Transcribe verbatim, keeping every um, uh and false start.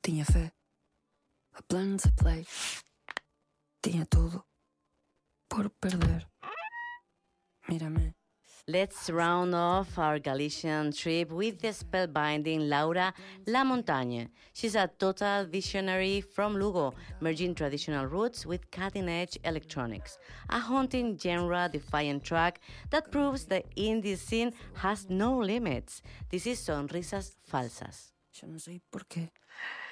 Tinha fé, a planos a play. Tinha tudo por perder. Mírame. Let's round off our Galician trip with the spellbinding Laura La Montagne. She's a total visionary from Lugo, merging traditional roots with cutting-edge electronics. A haunting genre-defying track that proves the indie scene has no limits. This is Sonrisas Falsas. Yo no sé por qué.